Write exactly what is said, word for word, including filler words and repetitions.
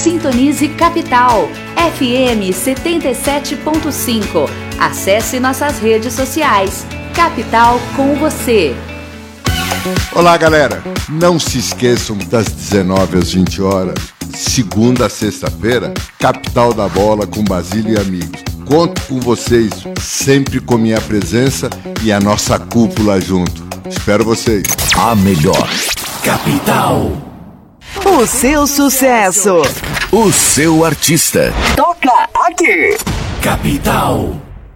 sintonize Capital, F M setenta e sete ponto cinco. Acesse nossas redes sociais. Capital com você. Olá, galera. Não se esqueçam das dezenove às vinte horas, segunda a sexta-feira, Capital da Bola com Basílio e amigos. Conto com vocês, sempre com minha presença e a nossa cúpula junto. Espero vocês. A melhor Capital. O seu sucesso. O seu artista. Toca aqui. Capital.